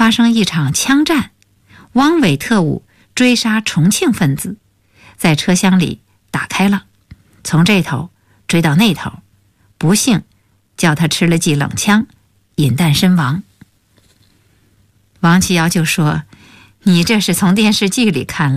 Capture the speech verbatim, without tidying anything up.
发生一场枪战，汪伪特务追杀重庆分子，在车厢里打开了，从这头追到那头，不幸叫他吃了剂冷枪，引弹身亡。王启尧就说：“你这是从电视剧里看